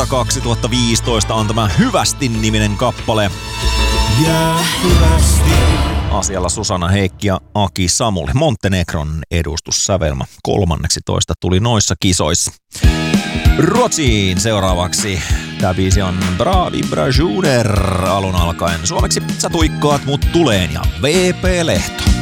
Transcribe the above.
2015 on tämä Hyvästi-niminen kappale. Ja hyvästi. Asialla Susanna Heikki ja Aki Samuli. Montenegron edustussävelmä 13 tuli noissa kisoissa. Ruotsiin seuraavaksi. Tämä biisi on Bravi Brajuner alun alkaen. Suomeksi Sä tuikkaat mut tuleen ja VP Lehto.